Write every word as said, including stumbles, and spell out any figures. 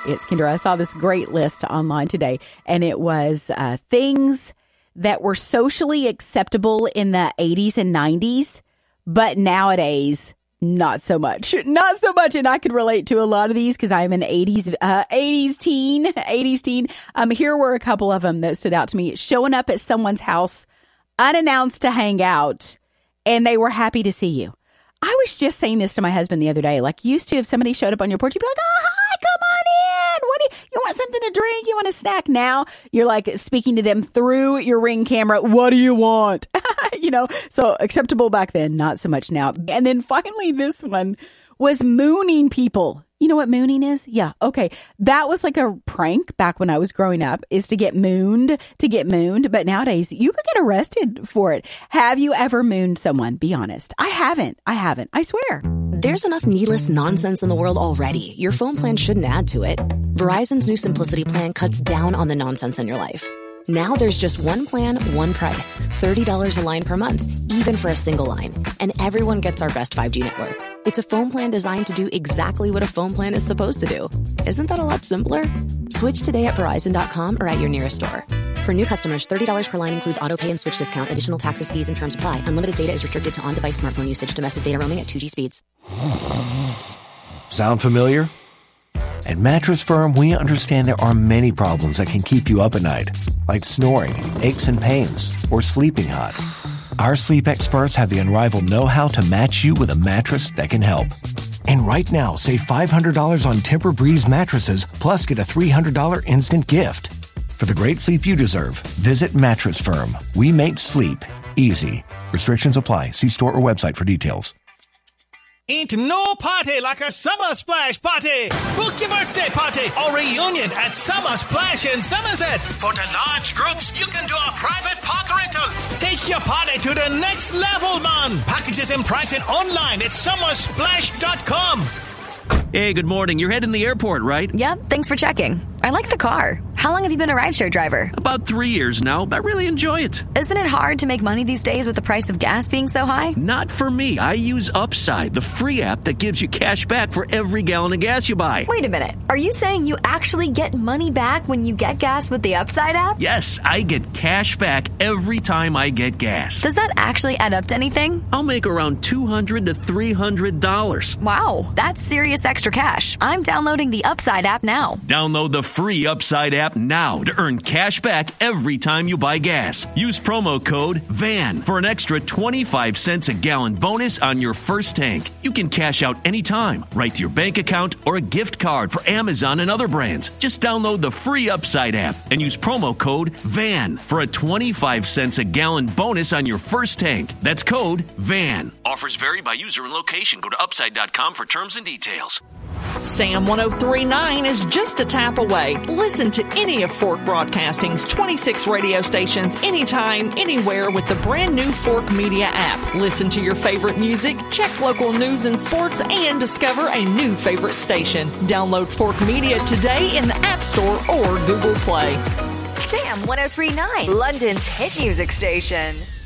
It's Kendra. I saw this great list online today, and it was uh, things that were socially acceptable in the eighties and nineties, but nowadays, not so much. Not so much, and I could relate to a lot of these because I'm an eighties, uh, eighties teen, eighties teen. Um, here were a couple of them that stood out to me. Showing up at someone's house unannounced to hang out, and they were happy to see you. I was just saying this to my husband the other day. Like, used to, if somebody showed up on your porch, you'd be like, oh, hi, come on in. What do you, you want something to drink? You want a snack? Now you're like speaking to them through your Ring camera. What do you want? You know, so acceptable back then, not so much now. And then finally, this one was mooning people. You know what mooning is? Yeah. Okay. That was like a prank back when I was growing up, is to get mooned, to get mooned. But nowadays you could get arrested for it. Have you ever mooned someone? Be honest. I haven't. I haven't. I swear. There's enough needless nonsense in the world already. Your phone plan shouldn't add to it. Verizon's new Simplicity plan cuts down on the nonsense in your life. Now there's just one plan, one price. thirty dollars a line per month, even for a single line. And everyone gets our best five G network. It's a phone plan designed to do exactly what a phone plan is supposed to do. Isn't that a lot simpler? Switch today at Verizon dot com or at your nearest store. For new customers, thirty dollars per line includes auto pay and switch discount. Additional taxes, fees, and terms apply. Unlimited data is restricted to on-device smartphone usage. Domestic data roaming at two G speeds. Sound familiar? At Mattress Firm, we understand there are many problems that can keep you up at night, like snoring, aches and pains, or sleeping hot. Our sleep experts have the unrivaled know-how to match you with a mattress that can help. And right now, save five hundred dollars on Tempur-Breeze mattresses, plus get a three hundred dollars instant gift. For the great sleep you deserve, visit Mattress Firm. We make sleep easy. Restrictions apply. See store or website for details. Ain't no party like a Summer Splash party. Book your birthday party or reunion at Summer Splash in Somerset. For the large groups, you can do a private park rental. Take your party to the next level, man. Packages and pricing online at summer splash dot com. Hey, good morning. You're heading to the airport, right? Yep, thanks for checking. I like the car. How long have you been a rideshare driver? About three years now. I really enjoy it. Isn't it hard to make money these days with the price of gas being so high? Not for me. I use Upside, the free app that gives you cash back for every gallon of gas you buy. Wait a minute. Are you saying you actually get money back when you get gas with the Upside app? Yes, I get cash back every time I get gas. Does that actually add up to anything? I'll make around two hundred to three hundred dollars. Wow, that's serious extra cash. I'm downloading the Upside app now. Download the free Upside app now to earn cash back every time you buy gas. Use promo code V A N for an extra twenty-five cents a gallon bonus on your first tank. You can cash out anytime, right to your bank account or a gift card for Amazon and other brands. Just download the free Upside app and use promo code V A N for a twenty-five cents a gallon bonus on your first tank. That's code V A N. Offers vary by user and location. Go to upside dot com for terms and details. Sam one oh three point nine is just a tap away. Listen to any of Fork Broadcasting's twenty-six radio stations anytime, anywhere with the brand new Fork Media app. Listen to your favorite music, check local news and sports, and discover a new favorite station. Download Fork Media today in the App Store or Google Play. Sam one oh three point nine, London's hit music station.